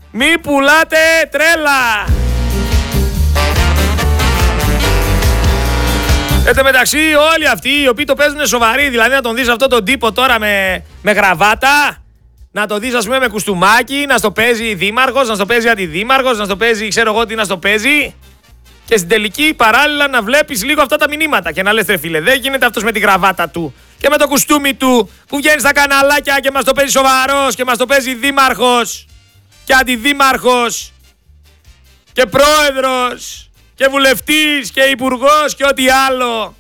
Μη πουλάτε τρέλα. Εν τω μεταξύ όλοι αυτοί οι οποίοι το παίζουν σοβαροί, δηλαδή να τον δεις αυτό τον τύπο τώρα με γραβάτα, να το δεις ας πούμε με κουστούμάκι, να στο παίζει δήμαρχος, να στο παίζει αντιδήμαρχος, να στο παίζει ξέρω εγώ τι να στο παίζει, και στην τελική παράλληλα να βλέπεις λίγο αυτά τα μηνύματα και να λες ρε φίλε, δεν γίνεται αυτός με τη γραβάτα του και με το κουστούμι του που βγαίνει στα καναλάκια και μας το παίζει σοβαρός και μας το παίζει δήμαρχος και αντιδήμαρχος και πρόεδρος και βουλευτής και υπουργός και ό,τι άλλο.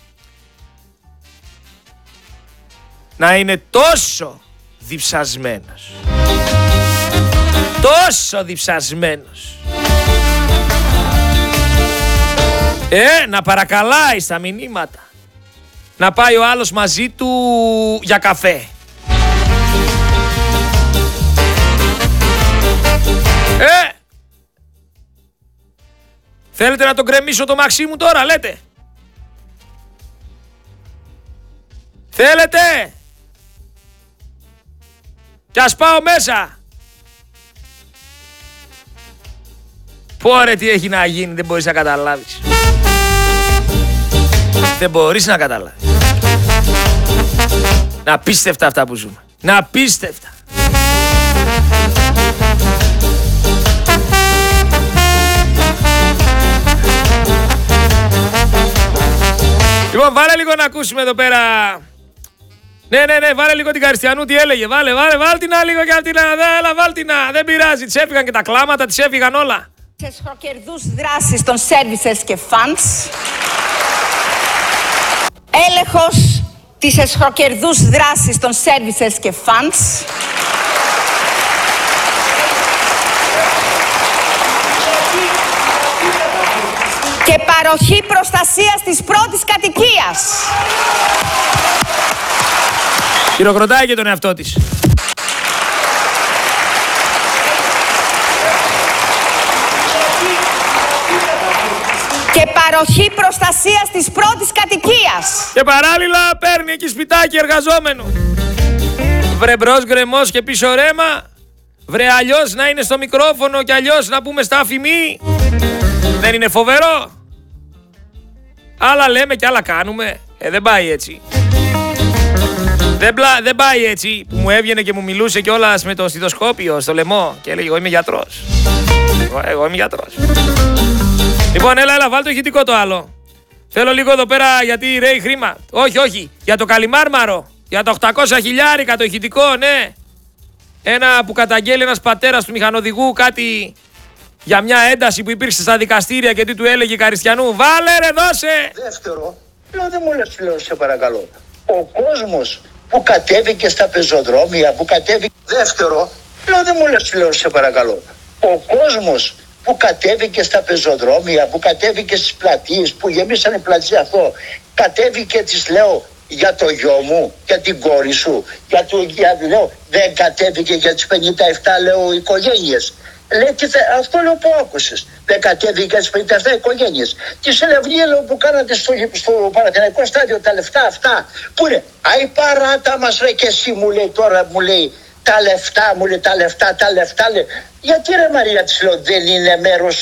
Να είναι τόσο διψασμένος. Τόσο διψασμένος. Να παρακαλάει στα μηνύματα. Να πάει ο άλλος μαζί του για καφέ. Θέλετε να τον κρεμίσω το μαξί μου τώρα, λέτε? Θέλετε? Κι ας πάω μέσα. Πω ρε, τι έχει να γίνει, δεν μπορείς να καταλάβεις. Δεν μπορείς να καταλάβεις. Να απίστευτα αυτά που ζούμε. Να απίστευτα. Λοιπόν, βάλε λίγο να ακούσουμε εδώ πέρα. Ναι, βάλε λίγο την Καριστιανού, τι έλεγε. Βάλε την άλλη λίγο και αυτήν. Έλα, βάλ την. Δεν πειράζει, της έφυγαν και τα κλάματα, της έφυγαν όλα. Σε σχροκερδούς δράσεις των services και funds. Έλεγχος της εσχροκερδούς δράσης των services και funds. Και παροχή προστασίας της πρώτης κατοικίας. Χειροκροτάει και τον εαυτό της. Και παροχή προστασίας της πρώτης κατοικίας. Και παράλληλα παίρνει εκεί σπιτάκι εργαζόμενο. Βρε μπρος γκρεμός και πίσω ρέμα. Βρε αλλιώς να είναι στο μικρόφωνο και αλλιώς να πούμε στα αφημί. Δεν είναι φοβερό? Άλλα λέμε και άλλα κάνουμε. Δεν πάει έτσι. Δεν πάει έτσι. Που μου έβγαινε και μου μιλούσε κιόλας με το στηθοσκόπιο στο λαιμό και έλεγε εγώ είμαι γιατρός. Εγώ είμαι γιατρός. Λοιπόν, έλα, βάλ το ηχητικό το άλλο. Θέλω λίγο εδώ πέρα γιατί ρέει χρήμα. Όχι, για το Καλιμάρμαρο. Για τα 800 χιλιάρικα το ηχητικό, ναι. Ένα που καταγγέλει ένας πατέρας του μηχανοδηγού κάτι για μια ένταση που υπήρξε στα δικαστήρια και τι του έλεγε η Καριστιανού. Βάλε ρε, δώσε! Δεύτερο, δεν μου λες πλέον σε παρακαλώ. Ο κόσμος που κατέβηκε στα πεζοδρόμια, που κατέβηκε... Δεύτερο, δεν μου λες πλέον σε παρακαλώ. Ο κόσμος που κατέβηκε στα πεζοδρόμια, που κατέβηκε στις πλατείες, που γεμίσανε πλατεία αυτό, κατέβηκε της λέω για το γιο μου, για την κόρη σου, λέω, δεν κατέβηκε για τις 57 λέω οικογένειες. Λέει, αυτό λέω που άκουσες. Δεν κατέβηκε για τις 57 οικογένειες. Τη Σελευνία που κάνατε στο Παναθηναϊκό στάδιο τα λεφτά αυτά. Πού είναι, αϊ παράτα μας ρε και εσύ μου λέει τώρα, μου λέει τα λεφτά, μου λέει τα λεφτά λέει. Γιατί ρε Μαρία της λέω δεν είναι μέρος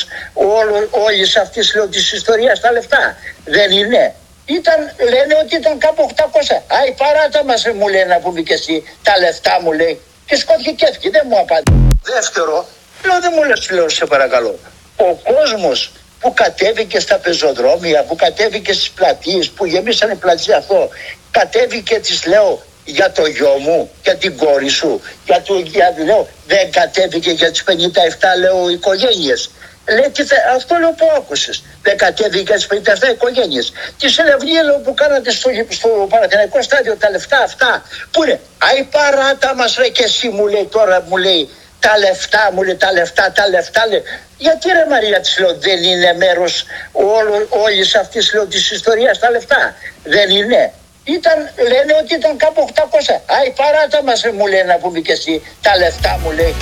όλης αυτής λέω της ιστορίας τα λεφτά. Δεν είναι. Λένε ότι ήταν κάπου 800. Αϊ παράτα μας μου λέει να πούμε και εσύ τα λεφτά μου λέει. Και σκόθηκε και έφυγε, δεν μου απάντησε. Δεύτερο, δεν μου λες λέω σε παρακαλώ. Ο κόσμος που κατέβηκε στα πεζοδρόμια, που κατέβηκε στις πλατείες, που γεμίσανε πλατεία αυτό, κατέβηκε της λέω για το γιο μου, για την κόρη σου, λέω, δεν κατέβηκε για τις 57 λέω οικογένειες. Λέει, αυτό λέω που άκουσες. Δεν κατέβηκε για τις 57 οικογένειες. Τη Σελευνία που κάνατε στο Παναθηναϊκό στάδιο τα λεφτά αυτά. Πού είναι, αϊ παράτα μας ρε και εσύ μου λέει τώρα, μου λέει τα λεφτά, μου λέει τα λεφτά λέει. Γιατί ρε Μαρία της λέω δεν είναι μέρος όλης αυτής λέω της ιστορίας τα λεφτά. Δεν είναι. Λένε ότι ήταν κάπου 800. Αϊ παράτα μας μου λέει να πούμε και εσύ τα λεφτά μου λέει.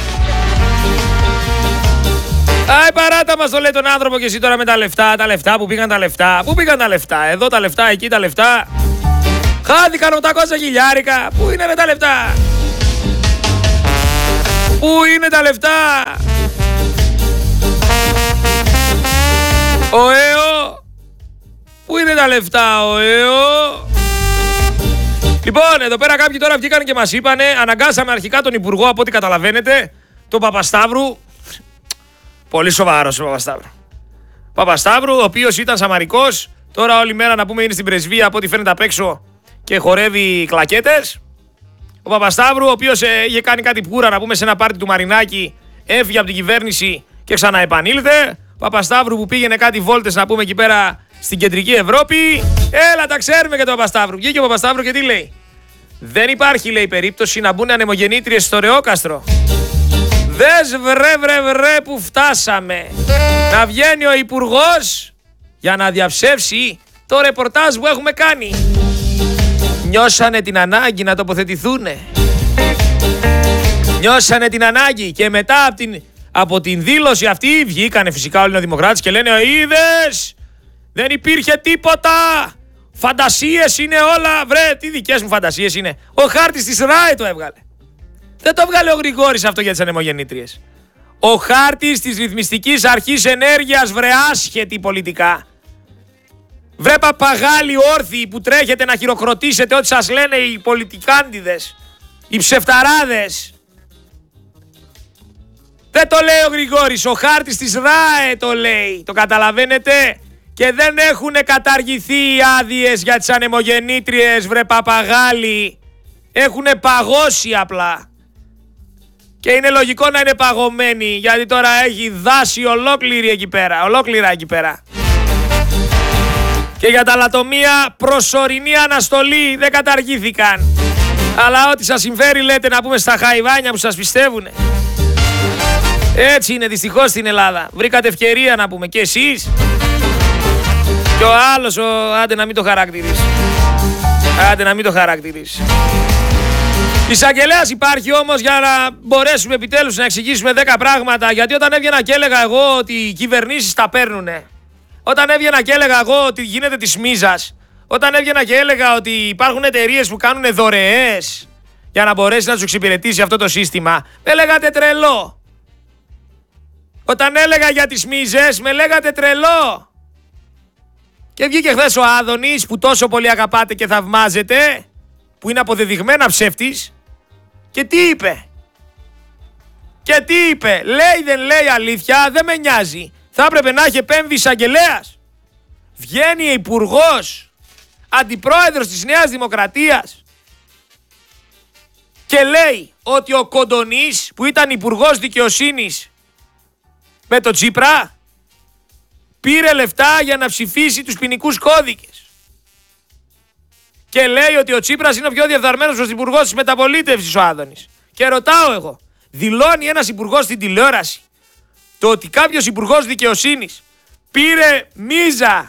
Αϊ παράτα μας το λέει τον άνθρωπο και εσύ τώρα με τα λεφτά, που πήγαν τα λεφτά. Πού πήγαν τα λεφτά, εδώ τα λεφτά, εκεί τα λεφτά. Χάθηκαν 800 χιλιάρικα, πού είναι με τα λεφτά. Πού είναι τα λεφτά? Ο ΕΟ. Πού είναι τα λεφτά ο ΕΟ? Λοιπόν, εδώ πέρα κάποιοι τώρα βγήκαν και μας είπανε, αναγκάσαμε αρχικά τον Υπουργό, από ό,τι καταλαβαίνετε, τον Παπασταύρου. Πολύ σοβαρός ο Παπασταύρου. Παπασταύρου, ο οποίος ήταν σαμαρικός, τώρα όλη μέρα να πούμε είναι στην πρεσβεία, από ό,τι φαίνεται απ' έξω και χορεύει κλακέτες. Ο Παπασταύρου, ο οποίος είχε κάνει κάτι πουρα να πούμε σε ένα πάρτι του Μαρινάκη, έφυγε από την κυβέρνηση και ξαναεπανήλθε. Ο Παπασταύρου που πήγαινε κάτι βόλτες να πούμε εκεί πέρα στην κεντρική Ευρώπη. Έλα, τα ξέρουμε και τον Παπασταύρου. Βγήκε ο Παπασταύρου και τι λέει? Δεν υπάρχει, λέει, περίπτωση να μπουν ανεμογεννήτριες στο Ρεόκαστρο. Δες βρε που φτάσαμε. Να βγαίνει ο Υπουργός για να διαψεύσει το ρεπορτάζ που έχουμε κάνει. Νιώσανε την ανάγκη να τοποθετηθούνε. Νιώσανε την ανάγκη και μετά από την δήλωση αυτή βγήκανε φυσικά όλοι οι δημοκράτες και λένε είδες, δεν υπήρχε τίποτα. Φαντασίες είναι όλα. Βρε, τι δικές μου φαντασίες είναι? Ο χάρτης της ΡΑΕ το έβγαλε. Δεν το έβγαλε ο Γρηγόρης αυτό για τις ανεμογεννήτριες. Ο χάρτης της Ρυθμιστικής Αρχής Ενέργειας, βρε άσχετη πολιτικά. Βρε παπαγάλοι όρθιοι που τρέχετε να χειροκροτήσετε ό,τι σας λένε οι πολιτικάντιδες, οι ψευταράδες. Δεν το λέει ο Γρηγόρης, ο χάρτης της ΡΑΕ το λέει. Το καταλαβαίνετε? Και δεν έχουν καταργηθεί οι άδειες για τις ανεμογεννήτριες, βρε παπαγάλοι. Έχουν παγώσει απλά. Και είναι λογικό να είναι παγωμένοι, γιατί τώρα έχει δάση ολόκληρα εκεί πέρα. Και για τα λατομεία προσωρινή αναστολή, δεν καταργήθηκαν. Αλλά ό,τι σας συμφέρει λέτε να πούμε στα χαϊβάνια που σας πιστεύουνε. Έτσι είναι δυστυχώς στην Ελλάδα. Βρήκατε ευκαιρία να πούμε και εσείς. Και ο άλλος, άντε να μην το χαρακτηρίσει. Εισαγγελέας υπάρχει όμως για να μπορέσουμε επιτέλους να εξηγήσουμε 10 πράγματα. Γιατί όταν έβγαινα και έλεγα εγώ ότι οι κυβερνήσεις τα παίρνουνε, όταν έβγαινα και έλεγα εγώ ότι γίνεται της μίζας, όταν έβγαινα και έλεγα ότι υπάρχουν εταιρείες που κάνουν δωρεές για να μπορέσει να τους εξυπηρετήσει αυτό το σύστημα, με λέγατε τρελό. Όταν έλεγα για τις μίζες, με λέγατε τρελό. Και βγήκε χθες ο Άδωνης που τόσο πολύ αγαπάτε και θαυμάζετε, που είναι αποδεδειγμένα ψεύτης, και τι είπε? Λέει δεν λέει αλήθεια, δεν με νοιάζει. Θα έπρεπε να έχει επέμβει εισαγγελέας. Βγαίνει υπουργός, αντιπρόεδρος της Νέας Δημοκρατίας και λέει ότι ο Κοντονής που ήταν υπουργός δικαιοσύνης με το Τσίπρα πήρε λεφτά για να ψηφίσει τους ποινικούς κώδικες. Και λέει ότι ο Τσίπρας είναι ο πιο διεφθαρμένος πρωθυπουργός της μεταπολίτευσης ο Άδωνης. Και ρωτάω εγώ, δηλώνει ένας υπουργός στην τηλεόραση το ότι κάποιος υπουργός δικαιοσύνης πήρε μίζα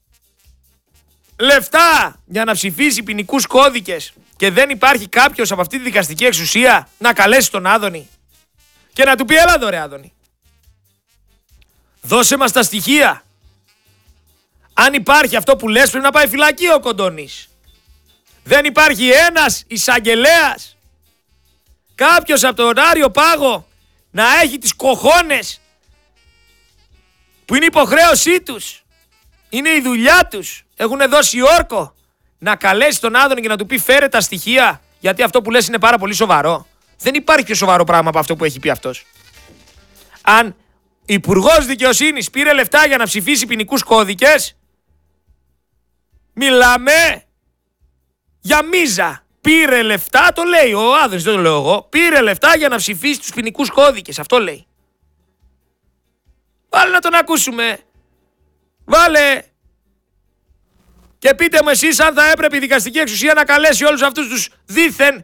λεφτά για να ψηφίσει ποινικούς κώδικες και δεν υπάρχει κάποιος από αυτή τη δικαστική εξουσία να καλέσει τον Άδωνη και να του πει έλα εδώ ρε Άδωνη, δώσε μας τα στοιχεία. Αν υπάρχει αυτό που λες πρέπει να πάει φυλακή ο Κοντονής. Δεν υπάρχει ένας εισαγγελέας, κάποιος από τον Άριο Πάγο να έχει τις κοχώνες που είναι υποχρέωσή τους, είναι η δουλειά τους, έχουν δώσει όρκο, να καλέσει τον Άδωνη και να του πει φέρε τα στοιχεία, γιατί αυτό που λες είναι πάρα πολύ σοβαρό. Δεν υπάρχει πιο σοβαρό πράγμα από αυτό που έχει πει αυτός. Αν υπουργός δικαιοσύνης πήρε λεφτά για να ψηφίσει ποινικούς κώδικες, μιλάμε για μίζα. Πήρε λεφτά, το λέει ο Άδωνης, δεν το λέω εγώ. Πήρε λεφτά για να ψηφίσει τους ποινικούς κώδικες, αυτό λέει. Βάλε να τον ακούσουμε. Βάλε. Και πείτε μου εσείς αν θα έπρεπε η δικαστική εξουσία να καλέσει όλους αυτούς τους δήθεν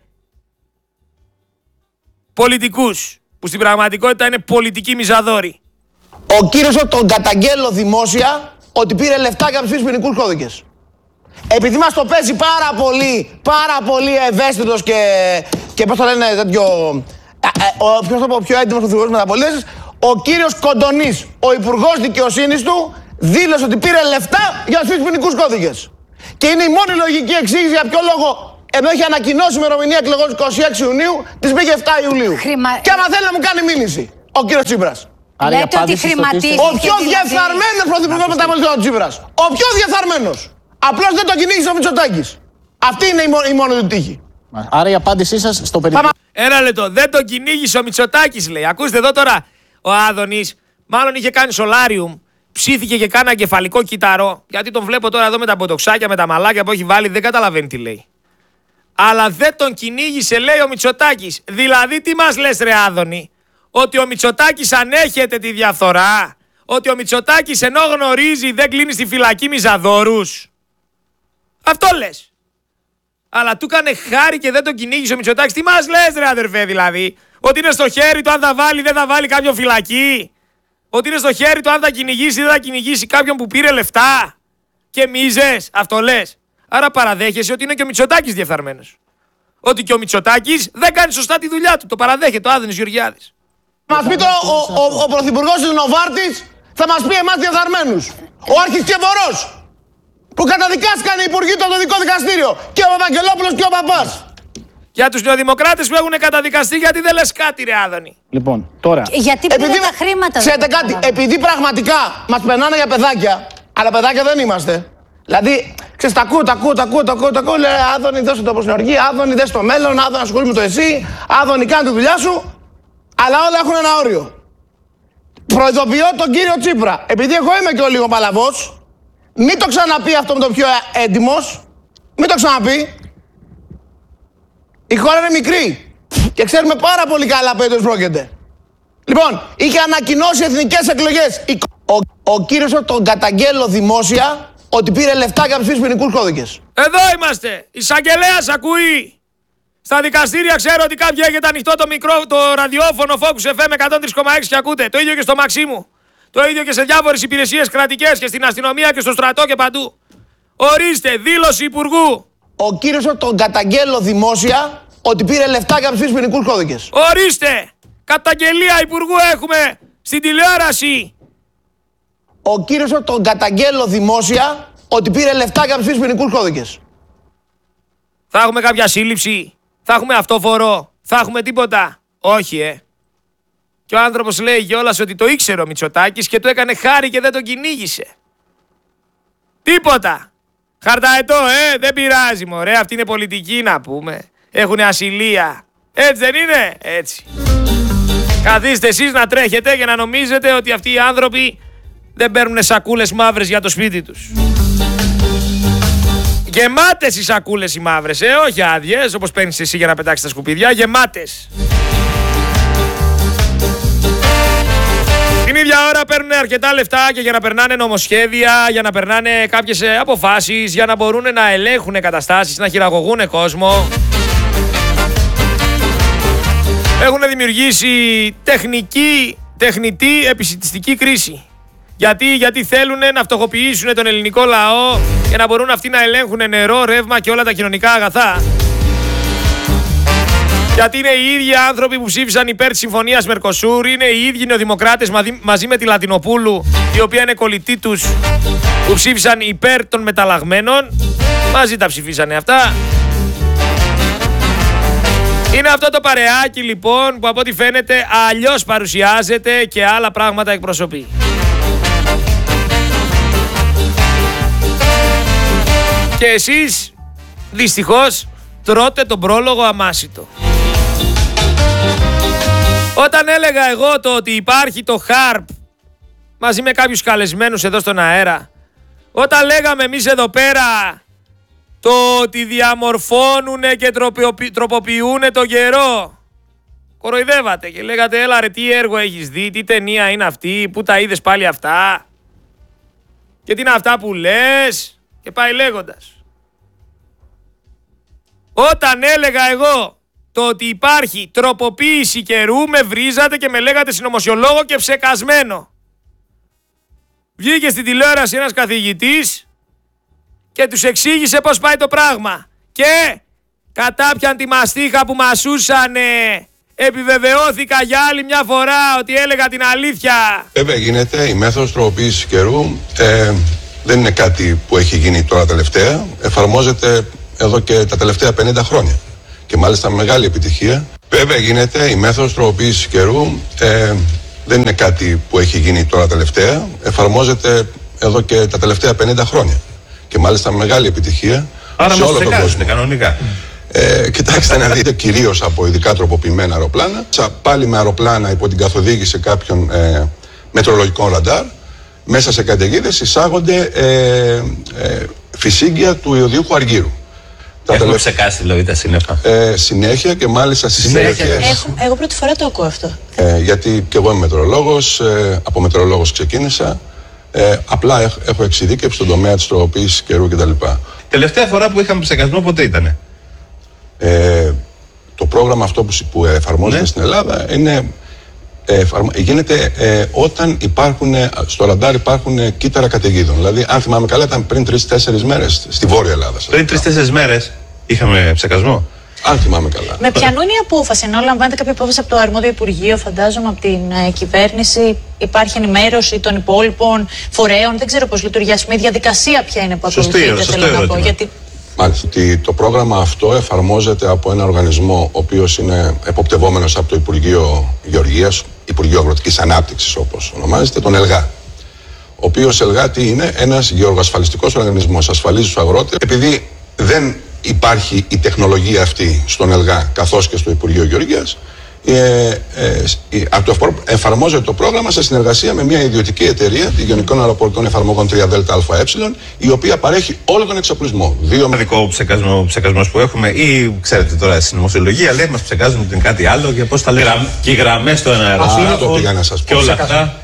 πολιτικούς, που στην πραγματικότητα είναι πολιτικοί μιζαδόροι. Ο κύριος τον καταγγέλλω δημόσια ότι πήρε λεφτά για να ψηφίσει ποινικούς κώδικες. Επειδή μας το παίζει πάρα πολύ ευαίσθητος και πώς το λένε τέτοιο, ποιος θα πω πιο έντιμος πρωθυπουργός μεταπολίτευσης, ο κύριος Κοντονής, ο υπουργός δικαιοσύνης του, δήλωσε ότι πήρε λεφτά για να ψηφίσει ποινικούς κώδικες. Και είναι η μόνη λογική εξήγηση για ποιο λόγο ενώ έχει ανακοινώσει ημερομηνία εκλογών 26 Ιουνίου, τις μπήκε 7 Ιουλίου. Και άμα θέλει να μου κάνει μήνυση, ο κύριος Τσίπρας. Λέτε ότι χρηματίστηκε. Ο πιο διεφθαρμένος πρωθυπουργός μετά από τον Τσίπρας. Ο πιο διεφθαρμένος. Απλώς δεν τον κυνήγησε ο Μητσοτάκης. Αυτή είναι η μόνη του τύχη. Άρα η απάντησή σας στο περίπου. Ένα λεπτό. Δεν τον κυνήγησε ο Μητσοτάκης, λέει. Ακούστε εδώ τώρα. Ο Άδωνης, μάλλον είχε κάνει σολάριουμ. Ψήθηκε και κάνα κεφαλικό κύτταρο. Γιατί τον βλέπω τώρα εδώ με τα μποτοξάκια, με τα μαλάκια που έχει βάλει. Δεν καταλαβαίνει τι λέει. Αλλά δεν τον κυνήγησε, λέει ο Μητσοτάκης. Δηλαδή, τι μας λες, ρε Άδωνη? Ότι ο Μητσοτάκης ανέχεται τη διαφθορά? Ότι ο Μητσοτάκης ενώ γνωρίζει δεν κλείνει στη φυλακή μιζαδόρους? Αυτό λες? Αλλά του έκανε χάρη και δεν τον κυνήγησε ο Μητσοτάκης. Τι μας λες, ρε αδερφέ, δηλαδή? Ότι είναι στο χέρι του αν θα βάλει δεν θα βάλει κάποιον φυλακή? Ότι είναι στο χέρι του αν θα κυνηγήσει δεν θα κυνηγήσει κάποιον που πήρε λεφτά και μίζες? Αυτό λες? Άρα παραδέχεσαι ότι είναι και ο Μητσοτάκης διεφθαρμένος. Ότι και ο Μητσοτάκης δεν κάνει σωστά τη δουλειά του. Το παραδέχεται ο Άδωνης Γεωργιάδης. Μας πει τώρα ο πρωθυπουργός της Νοβάρτης, θα μας πει εμάς διεφθαρμένους. Ο αρχισκευωρός που καταδικάστηκαν οι υπουργοί του από το δικό δικαστήριο. Και ο Βαγγελόπουλος και ο Παπάς. Για τους νεοδημοκράτες που έχουν καταδικαστεί, γιατί δεν λες κάτι, ρε Άδωνη? Λοιπόν, τώρα. Γιατί πήρε τα χρήματα? Ξέρετε κάτι, επειδή πραγματικά μας περνάνε για παιδάκια, αλλά παιδάκια δεν είμαστε. Δηλαδή, ξέρεις, τα ακούω, λέει Άδωνη, δώσε το προς την οργή, Άδωνη, δες το μέλλον, Άδωνη, ασχολούμαι με το εσύ, Άδωνη, κάνε τη δουλειά σου, αλλά όλα έχουν ένα όριο. Προειδοποιώ τον κύριο Τσίπρα, επειδή εγώ είμαι και ο λίγο παλαβός, μην το ξαναπεί αυτό με το πιο έντιμος, μην το ξαναπεί. Η χώρα είναι μικρή και ξέρουμε πάρα πολύ καλά περί τίνος πρόκειται. Λοιπόν, είχε ανακοινώσει εθνικές εκλογές. Ο κύριος τον καταγγέλλω δημόσια ότι πήρε λεφτά για ψηφίσεις ποινικούς κώδικες. Εδώ είμαστε. Εισαγγελέας ακούει. Στα δικαστήρια ξέρω ότι κάποιοι έχετε ανοιχτό το ραδιόφωνο Focus FM 103,6 και ακούτε. Το ίδιο και στο Μαξίμου. Το ίδιο και σε διάφορες υπηρεσίες κρατικές και στην αστυνομία και στο στρατό και παντού. Ορίστε, δήλωση Υπουργού. Ο κύριος τον καταγγέλλω δημόσια ότι πήρε λεφτά για ψηφίσεις ποινικούς κώδικες. Ορίστε, καταγγελία Υπουργού έχουμε στην τηλεόραση. Ο κύριος τον καταγγέλλω δημόσια ότι πήρε λεφτά για ψηφίσεις ποινικούς κώδικες. Θα έχουμε κάποια σύλληψη? Θα έχουμε αυτόφορο? Θα έχουμε τίποτα? Όχι, Και ο άνθρωπος λέει κιόλας ότι το ήξερε ο Μητσοτάκης και του έκανε χάρη και δεν τον κυνήγησε. Τίποτα. Χαρταετό, δεν πειράζει, μωρέ. Αυτή είναι πολιτική να πούμε. Έχουνε ασυλία. Έτσι δεν είναι? Έτσι. Καθίστε εσείς να τρέχετε και να νομίζετε ότι αυτοί οι άνθρωποι δεν παίρνουνε σακούλες μαύρες για το σπίτι τους. Γεμάτες οι σακούλες οι μαύρες, όχι άδειες, όπως παίρνεις εσύ για να πετάξεις τα σκουπίδια, γεμάτες. Την ίδια ώρα παίρνουν αρκετά λεφτά και για να περνάνε νομοσχέδια, για να περνάνε κάποιες αποφάσεις, για να μπορούν να ελέγχουν καταστάσεις, να χειραγωγούν κόσμο. Έχουν δημιουργήσει τεχνητή επισιτιστική κρίση. Γιατί θέλουν να φτωχοποιήσουν τον ελληνικό λαό και να μπορούν αυτοί να ελέγχουν νερό, ρεύμα και όλα τα κοινωνικά αγαθά. Γιατί είναι οι ίδιοι άνθρωποι που ψήφισαν υπέρ της συμφωνίας Μερκοσούρ, είναι οι ίδιοι νεοδημοκράτες μαζί με τη Λατινοπούλου, η οποία είναι κολλητή τους, που ψήφισαν υπέρ των μεταλλαγμένων. Μαζί τα ψηφίσανε αυτά. Είναι αυτό το παρεάκι λοιπόν που από ό,τι φαίνεται αλλιώς παρουσιάζεται και άλλα πράγματα εκπροσωπεί. Και εσείς δυστυχώς τρώτε τον πρόλογο αμάσιτο. Όταν έλεγα εγώ το ότι υπάρχει το ΧΑΡΠ μαζί με κάποιους καλεσμένους εδώ στον αέρα, όταν λέγαμε εμείς εδώ πέρα το ότι διαμορφώνουνε και τροποποιούνε το καιρό, κοροϊδεύατε και λέγατε έλα ρε τι έργο έχεις δει, τι ταινία είναι αυτή, πού τα είδες πάλι αυτά και τι είναι αυτά που λες και πάει λέγοντας. Όταν έλεγα εγώ το ότι υπάρχει τροποποίηση καιρού, με βρίζατε και με λέγατε συνωμοσιολόγο και ψεκασμένο. Βγήκε στην τηλεόραση ένας καθηγητής και τους εξήγησε πώς πάει το πράγμα. Και κατάπιαν τη μαστίχα που μασούσανε. Επιβεβαιώθηκα για άλλη μια φορά ότι έλεγα την αλήθεια. Βέβαια γίνεται η μέθοδος τροποποίησης καιρού. Δεν είναι κάτι που έχει γίνει τώρα τελευταία. Εφαρμόζεται εδώ και τα τελευταία 50 χρόνια. Και μάλιστα μεγάλη επιτυχία. Βέβαια γίνεται η μέθοδος τροποποίησης καιρού, δεν είναι κάτι που έχει γίνει τώρα τελευταία, εφαρμόζεται εδώ και τα τελευταία 50 χρόνια. Και μάλιστα μεγάλη επιτυχία. Άρα σε όλο τον κόσμο. Κανονικά. Κοιτάξτε να δείτε, κυρίως από ειδικά τροποποιημένα αεροπλάνα, πάλι με αεροπλάνα υπό την καθοδήγηση κάποιων μετρολογικών ραντάρ, μέσα σε καταιγίδες εισάγονται φυσίγγια του ιωδιούχου αργύρου. Έχουμε ψεκάσει δηλαδή τα σύννεφα. Συνέχεια και μάλιστα συνέχεια. Εγώ πρώτη φορά το ακούω αυτό. Γιατί και εγώ είμαι μετεωρολόγος, από μετεωρολόγος ξεκίνησα. Απλά έχω εξειδίκευση στον τομέα της τροποποίησης καιρού κτλ. Τελευταία φορά που είχαμε ψεκασμό πότε ήτανε? Το πρόγραμμα αυτό που εφαρμόζεται στην Ελλάδα γίνεται όταν στο ραντάρ υπάρχουν κύτταρα καταιγίδων. Δηλαδή, αν θυμάμαι καλά, ήταν πριν 3-4 μέρες στη Βόρεια Ελλάδα. Πριν 3-4 μέρες είχαμε ψεκασμό. Αν θυμάμαι καλά. Με ποιανού είναι η απόφαση, ενώ λαμβάνετε κάποια απόφαση από το αρμόδιο Υπουργείο, φαντάζομαι από την κυβέρνηση, υπάρχει ενημέρωση των υπόλοιπων φορέων, δεν ξέρω πώς λειτουργεί, η διαδικασία ποια είναι που ακολουθείτε, θέλω να πω. Γιατί... Μάλιστα, το πρόγραμμα αυτό εφαρμόζεται από ένα οργανισμό ο οποίος είναι εποπτευόμενος από το Υπουργείο Γεωργίας, Υπουργείο Αγροτικής Ανάπτυξης όπως ονομάζεται, τον ΕΛΓΑ. Ο οποίος ΕΛΓΑ τι είναι? Ένας γεωργοασφαλιστικός οργανισμός, ασφαλίζει τους αγρότες. Επειδή δεν υπάρχει η τεχνολογία αυτή στον ΕΛΓΑ καθώς και στο Υπουργείο Γεωργίας, εφαρμόζεται το πρόγραμμα σε συνεργασία με μια ιδιωτική εταιρεία, τη Γενικών Αεροπορικών Εφαρμογών 3ΔΑΕ, η οποία παρέχει όλο τον εξοπλισμό. Δικό ψεκασμός που έχουμε, ή ξέρετε τώρα στην νομοσιολογία λέει μας ψεκάζουν την κάτι άλλο και πώς τα λέγαμε. Και οι γραμμές των αεροσύννεφων και όλα αυτά.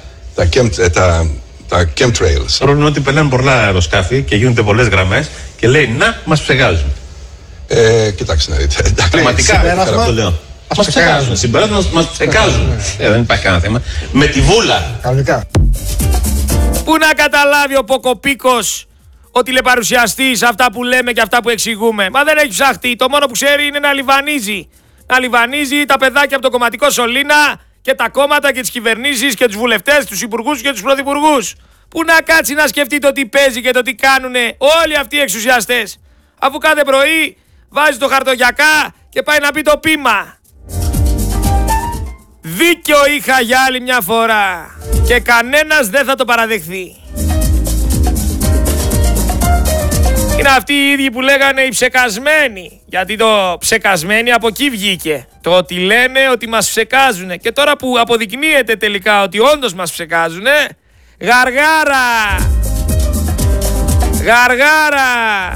Τα chemtrails. Το πρόβλημα είναι ότι περνάνε πολλά αεροσκάφη και γίνονται πολλές γραμμές και λέει να μας ψεκάζουν. Κοιτάξτε να δείτε. Πραγματικά αυτό λέω. Μας ψεκάζουν. Συμπέρασμα μας ψεκάζουν. Δεν υπάρχει κανένα θέμα. Με τη βούλα. Κανονικά. Πού να καταλάβει ο Ποκοπίκος ο τηλεπαρουσιαστής αυτά που λέμε και αυτά που εξηγούμε? Μα δεν έχει ψαχτεί. Το μόνο που ξέρει είναι να λιβανίζει. Να λιβανίζει τα παιδάκια από το κομματικό σωλήνα και τα κόμματα και τις κυβερνήσεις και τους βουλευτές, τους υπουργούς και τους πρωθυπουργούς. Πού να κάτσει να σκεφτεί το τι παίζει και το τι κάνουνε όλοι αυτοί οι εξουσιαστές? Αφού κάθε πρωί βάζει το χαρτογιακά και πάει να πει το πείμα. Δίκιο είχα για άλλη μια φορά και κανένας δεν θα το παραδεχθεί. Είναι αυτοί οι ίδιοι που λέγανε οι ψεκασμένοι. Γιατί το ψεκασμένοι από εκεί βγήκε. Το ότι λένε ότι μας ψεκάζουνε. Και τώρα που αποδεικνύεται τελικά ότι όντως μας ψεκάζουνε, γαργάρα! Γαργάρα!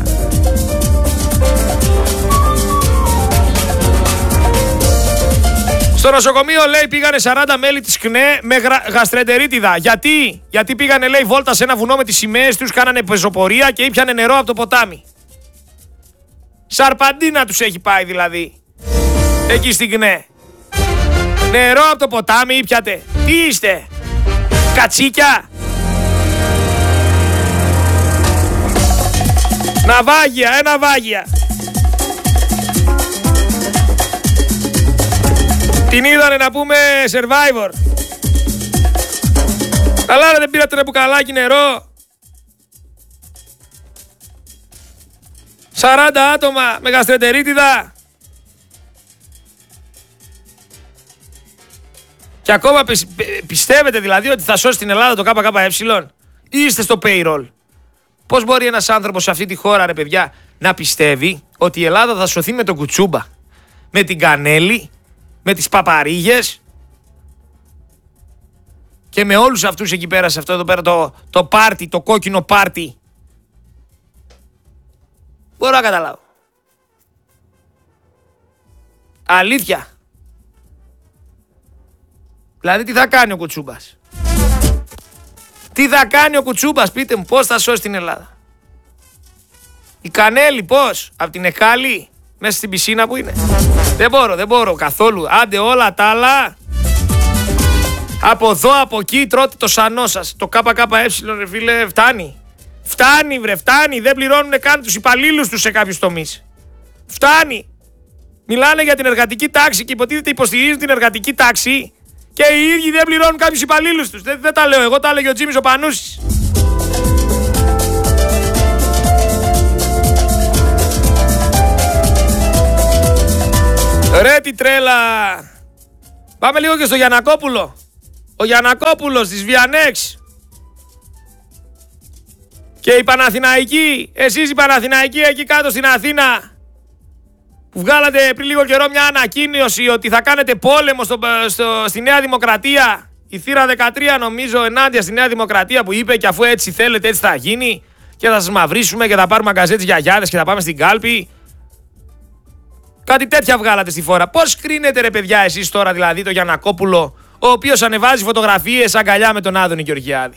Στο νοσοκομείο, λέει, πήγανε 40 μέλη της ΚΝΕ με γαστρεντερίτιδα. Γιατί πήγανε, λέει, βόλτα σε ένα βουνό με τις σημαίες τους, κάνανε πεζοπορία και ήπιανε νερό από το ποτάμι. Σαρπαντίνα τους έχει πάει δηλαδή. Εκεί στην ΚΝΕ. Νερό από το ποτάμι ήπιατε. Τι είστε? Κατσίκια? Ναυάγια, ναυάγια. Την είδανε να πούμε Survivor. Καλά ρε, δεν πήρατε ένα μπουκαλάκι νερό? 40 άτομα με γαστρεντερίτιδα. Και ακόμα πιστεύετε δηλαδή ότι θα σώσει την Ελλάδα το ΚΚΕ? Ή είστε στο payroll? Πώς μπορεί ένας άνθρωπος σε αυτή τη χώρα, ρε παιδιά, να πιστεύει ότι η Ελλάδα θα σωθεί με τον Κουτσούμπα, με την Κανέλη, με τις παπαρίγες και με όλους αυτούς εκεί πέρα, σε αυτό εδώ πέρα το πάρτι, το κόκκινο πάρτι? Μπορώ να καταλάβω. Αλήθεια. Δηλαδή τι θα κάνει ο Κουτσούμπας? Τι θα κάνει ο Κουτσούμπας, πείτε μου, πώς θα σώσει την Ελλάδα? Η Κανέλη πώς? Απ' την Εκάλη, μέσα στην πισίνα που είναι? Δεν μπορώ καθόλου. Άντε όλα τα άλλα. Από εδώ, από εκεί τρώτε το σανό σας. Το ΚΚΕ, ρε φίλε, φτάνει. Φτάνει βρε, φτάνει. Δεν πληρώνουν καν τους υπαλλήλους τους σε κάποιους τομείς. Φτάνει. Μιλάνε για την εργατική τάξη και υποτίθεται υποστηρίζουν την εργατική τάξη και οι ίδιοι δεν πληρώνουν κάποιους υπαλλήλους τους. Δεν τα λέω εγώ, τα έλεγε ο Τζίμις ο Πανούσης. Ρε τι τρέλα. Πάμε λίγο και στο Γιαννακόπουλο. Ο Γιαννακόπουλος της Βιανέξ. Και η Παναθηναϊκή, εσείς οι Παναθηναϊκοί εκεί κάτω στην Αθήνα, που βγάλατε πριν λίγο καιρό μια ανακοίνωση ότι θα κάνετε πόλεμο στη Νέα Δημοκρατία. Η θύρα 13 νομίζω ενάντια στη Νέα Δημοκρατία που είπε και αφού έτσι θέλετε έτσι θα γίνει και θα σας μαυρίσουμε και θα πάρουμε αγκαζέ τις γιαγιάδες και θα πάμε στην κάλπη. Κάτι τέτοια βγάλατε στη φόρα. Πώς κρίνετε ρε παιδιά εσείς τώρα δηλαδή το Γιαννακόπουλο, ο οποίος ανεβάζει φωτογραφίες αγκαλιά με τον Άδωνη Γεωργιάδη?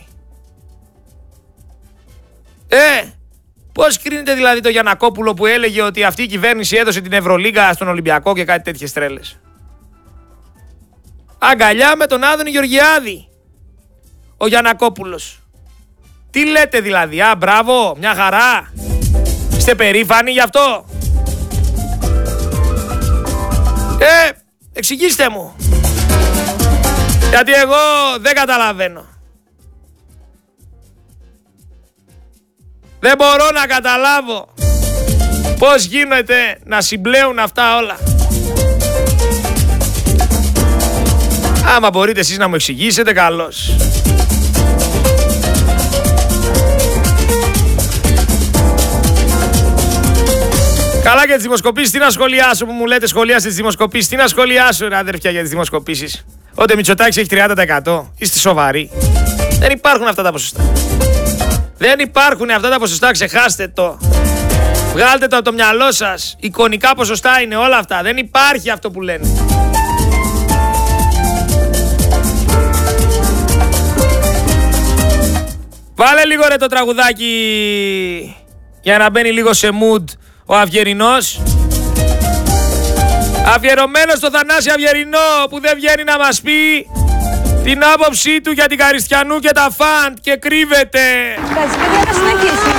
Πώς κρίνετε δηλαδή το Γιαννακόπουλο που έλεγε ότι αυτή η κυβέρνηση έδωσε την Ευρωλίγκα στον Ολυμπιακό και κάτι τέτοιες τρέλες? Αγκαλιά με τον Άδωνη Γεωργιάδη ο Γιαννακόπουλος. Τι λέτε δηλαδή? Μπράβο, μια χαρά. Είστε περήφανοι γι' αυτό? Εξηγήστε μου. Γιατί εγώ δεν καταλαβαίνω. Δεν μπορώ να καταλάβω πώς γίνεται να συμπλέουν αυτά όλα. Άμα μπορείτε εσείς να μου εξηγήσετε, καλώς. Καλά για τις δημοσκοπήσεις, τι να σχολιάσω που μου λέτε σχολιάστε τις δημοσκοπήσεις? Τι να σχολιάσω ρε αδερφιά για τις δημοσκοπήσεις? Ότι Μητσοτάκης έχει 30%. Είστε σοβαροί? Δεν υπάρχουν αυτά τα ποσοστά. Δεν υπάρχουν αυτά τα ποσοστά, ξεχάστε το. Βγάλτε το από το μυαλό σας. Εικονικά ποσοστά είναι όλα αυτά. Δεν υπάρχει αυτό που λένε. Βάλε λίγο ρε το τραγουδάκι για να μπαίνει λίγο σε mood ο Αυγερινός. Αφιερωμένο στο Θανάση Αυγερινό που δεν βγαίνει να μας πει την άποψή του για την Καριστιανού και τα φαντ και κρύβεται. Κάτσε παιδιά να συνεχίσει.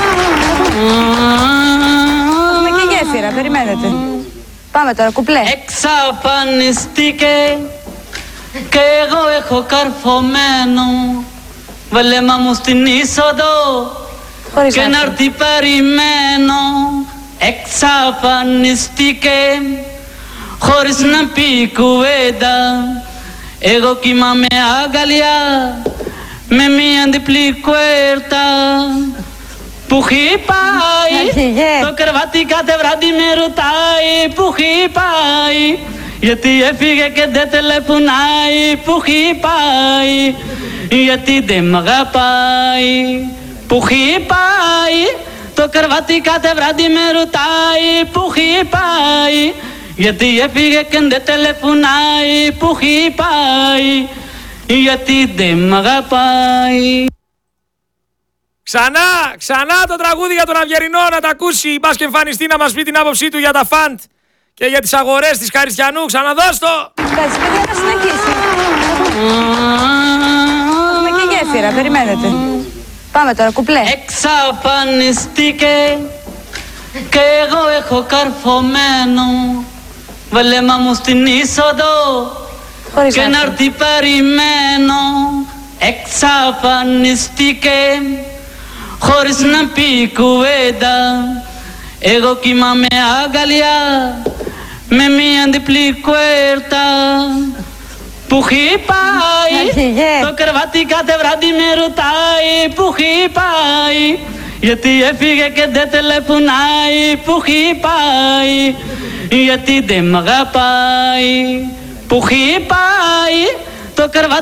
Έχουμε και γέφυρα, περιμένετε. Πάμε τώρα, κουπλέ. Εξαφανιστήκε και εγώ έχω καρφωμένο βλέμμα μου στην είσοδο και να έρθει περιμένω. Εξαφανιστήκε χωρίς να πει κουβέντα. Εγώ κοιμάμαι αγκαλιά με μια διπλή κουέρτα που έχει πάει. Το κρεβάτι κάθε βράδυ με ρωτάει που έχει πάει. Γιατί έφυγε και δεν τηλεφωνάει που έχει πάει. Γιατί δεν μ' αγαπάει που έχει πάει. Το κρεβάτι κάθε βράδυ με ρωτάει που έχει πάει. Γιατί έφυγε και δεν τηλεφωνάει που έχει πάει. Γιατί δεν μ' αγαπάει. Ξανά το τραγούδι για τον Αυγερινό να τα ακούσει. Μπας και εμφανιστεί να μας πει την άποψή του για τα φαντ και για τις αγορές της Καριστιανού. Ξαναδώσ' το. Κάτσε παιδιά να συνεχίσει. Έχουμε και γέφυρα, περιμένετε. Πάμε τώρα, κουπλέ. Εξαφανιστήκε και εγώ έχω καρφωμένο βλέμμα μου στην είσοδο και να έρθει περιμένω. Εξαφανιστήκε χωρίς να πει κουβέντα. Εγώ κοιμάμαι αγκαλιά με μια διπλή κουέρτα που έχει πάει. Το κρεβάτι κάθε βράδυ με ρωτάει που έχει πάει. Γιατί έφυγε και δεν τηλεφωνάει που έχει πάει. Γιατί δεν μ' αγαπάει που έχει πάει. Το κρεβάτι